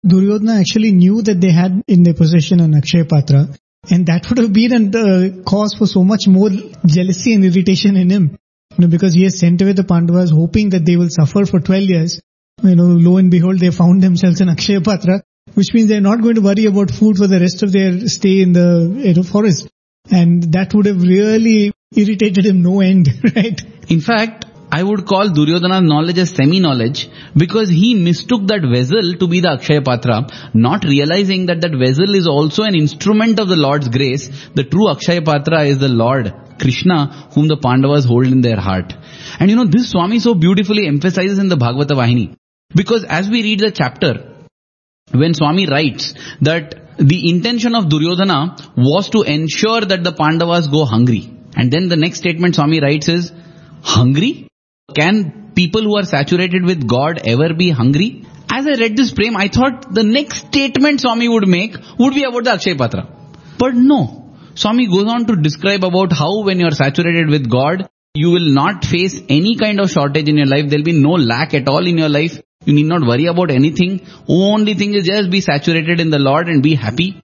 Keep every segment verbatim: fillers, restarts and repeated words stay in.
Duryodhana actually knew that they had in their possession an Akshaya Patra, and that would have been a uh, cause for so much more jealousy and irritation in him. You know, because he has sent away the Pandavas hoping that they will suffer for twelve years. You know, lo and behold, they found themselves an Akshaya Patra, which means they're not going to worry about food for the rest of their stay in the you know, forest. And that would have really irritated him no end, right? In fact, I would call Duryodhana's knowledge as semi-knowledge, because he mistook that vessel to be the Akshaya Patra, not realizing that that vessel is also an instrument of the Lord's grace. The true Akshaya Patra is the Lord, Krishna, whom the Pandavas hold in their heart. And you know, this Swami so beautifully emphasizes in the Bhagavata Vahini. Because as we read the chapter, when Swami writes that the intention of Duryodhana was to ensure that the Pandavas go hungry. And then the next statement Swami writes is, hungry? Can people who are saturated with God ever be hungry? As I read this prem, I thought the next statement Swami would make would be about the Akshaya Patra. But no. Swami goes on to describe about how when you are saturated with God, you will not face any kind of shortage in your life. There will be no lack at all in your life. You need not worry about anything. Only thing is just be saturated in the Lord and be happy.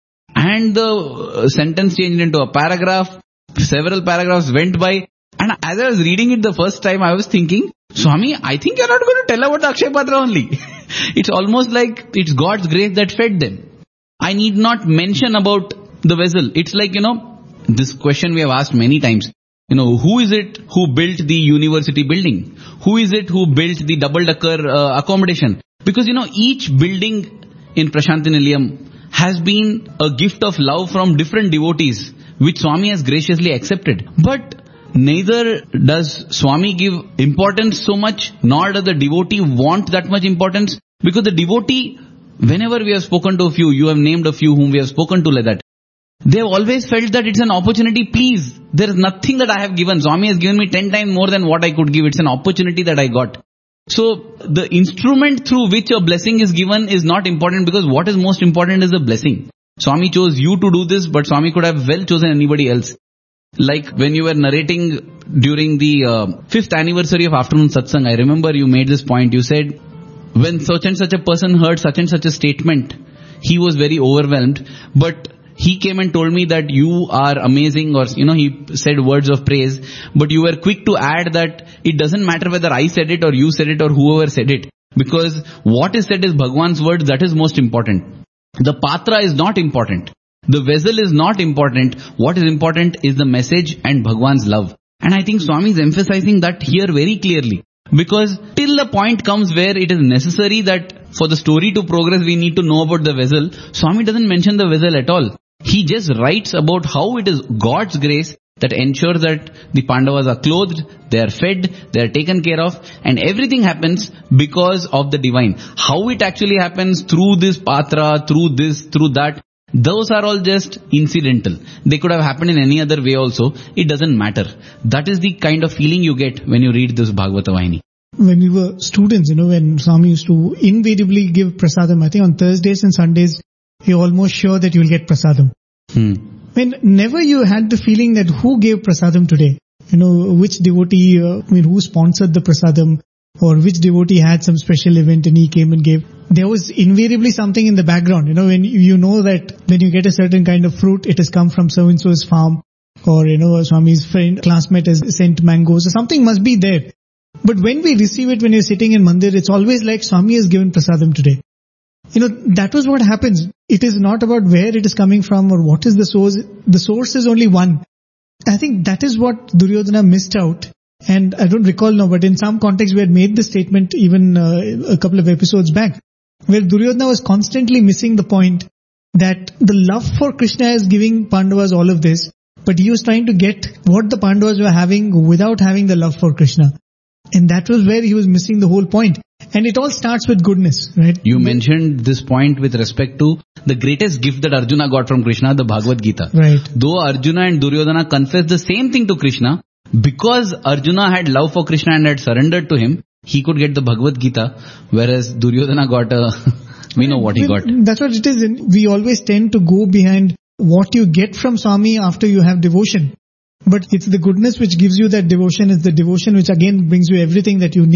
And the sentence changed into a paragraph. Several paragraphs went by. And as I was reading it the first time, I was thinking, Swami, I think you're not going to tell about the Akshaya Patra only. It's almost like it's God's grace that fed them. I need not mention about the vessel. It's like, you know, this question we have asked many times. You know, who is it who built the university building? Who is it who built the double-decker uh, accommodation? Because, you know, each building in Prasanthi Nilayam has been a gift of love from different devotees, which Swami has graciously accepted. But neither does Swami give importance so much, nor does the devotee want that much importance. Because the devotee, whenever we have spoken to a few, you have named a few whom we have spoken to like that, they have always felt that it's an opportunity. Please, there is nothing that I have given. Swami has given me ten times more than what I could give. It's an opportunity that I got. So, the instrument through which a blessing is given is not important, because what is most important is the blessing. Swami chose you to do this, but Swami could have well chosen anybody else. Like when you were narrating during the uh, fifth anniversary of afternoon satsang, I remember you made this point. You said, when such and such a person heard such and such a statement, he was very overwhelmed, but he came and told me that you are amazing, or, you know, he said words of praise, but you were quick to add that it doesn't matter whether I said it or you said it or whoever said it, because what is said is Bhagwan's words, that is most important. The patra is not important. The vessel is not important. What is important is the message and Bhagwan's love. And I think Swami is emphasizing that here very clearly. Because till the point comes where it is necessary that for the story to progress we need to know about the vessel, Swami doesn't mention the vessel at all. He just writes about how it is God's grace that ensures that the Pandavas are clothed, they are fed, they are taken care of, and everything happens because of the divine. How it actually happens through this patra, through this, through that, those are all just incidental. They could have happened in any other way also. It doesn't matter. That is the kind of feeling you get when you read this Bhagavata Vahini. When we were students, you know, when Swami used to invariably give prasadam, I think on Thursdays and Sundays, you're almost sure that you'll get prasadam. Hmm. When never you had the feeling that who gave prasadam today? You know, which devotee, uh, I mean, who sponsored the prasadam, or which devotee had some special event and he came and gave. There was invariably something in the background. You know, when you know that when you get a certain kind of fruit, it has come from so-and-so's farm, or, you know, Swami's friend, classmate has sent mangoes, or something must be there. But when we receive it, when you're sitting in mandir, it's always like Swami has given prasadam today. You know, that was what happens. It is not about where it is coming from or what is the source. The source is only one. I think that is what Duryodhana missed out. And I don't recall now, but in some context we had made the statement even uh, a couple of episodes back, where Duryodhana was constantly missing the point that the love for Krishna is giving Pandavas all of this, but he was trying to get what the Pandavas were having without having the love for Krishna. And that was where he was missing the whole point. And it all starts with goodness, right? You mentioned this point with respect to the greatest gift that Arjuna got from Krishna, the Bhagavad Gita. Right. Though Arjuna and Duryodhana confessed the same thing to Krishna, because Arjuna had love for Krishna and had surrendered to him, he could get the Bhagavad Gita, whereas Duryodhana got a, we know what he got. That's what it is. We always tend to go behind what you get from Swami after you have devotion. But it's the goodness which gives you that devotion. It's the devotion which again brings you everything that you need.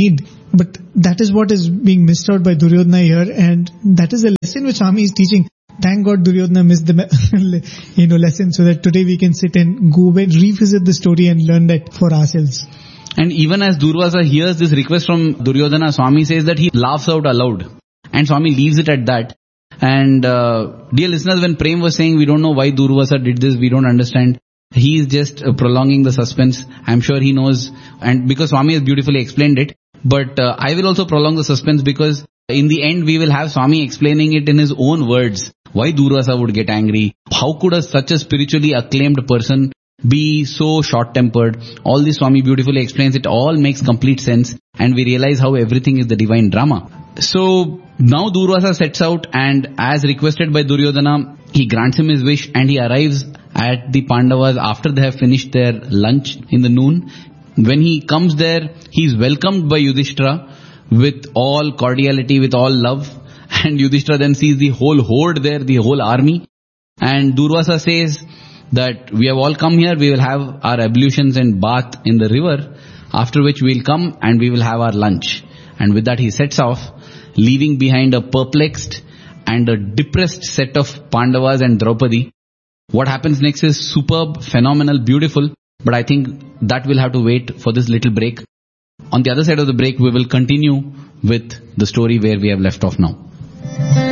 But that is what is being missed out by Duryodhana here, and that is the lesson which Swami is teaching. Thank God Duryodhana missed the you know lesson, so that today we can sit and go and revisit the story and learn that for ourselves. And even as Durvasa hears this request from Duryodhana, Swami says that he laughs out aloud. And Swami leaves it at that. And uh, dear listeners, when Prem was saying we don't know why Durvasa did this, we don't understand, he is just uh, prolonging the suspense. I'm sure he knows, and because Swami has beautifully explained it. But uh, I will also prolong the suspense, because in the end we will have Swami explaining it in his own words. Why Durvasa would get angry? How could a, such a spiritually acclaimed person be so short-tempered? All this Swami beautifully explains. It all makes complete sense, and we realize how everything is the divine drama. So now Durvasa sets out, and as requested by Duryodhana, he grants him his wish, and he arrives at the Pandavas after they have finished their lunch in the noon. When he comes there, he is welcomed by Yudhishthira with all cordiality, with all love. And Yudhishthira then sees the whole horde there, the whole army. And Durvasa says that we have all come here, we will have our ablutions and bath in the river, after which we will come and we will have our lunch. And with that he sets off, leaving behind a perplexed and a depressed set of Pandavas and Draupadi. What happens next is superb, phenomenal, beautiful, but I think that will have to wait for this little break. On the other side of the break, we will continue with the story where we have left off now.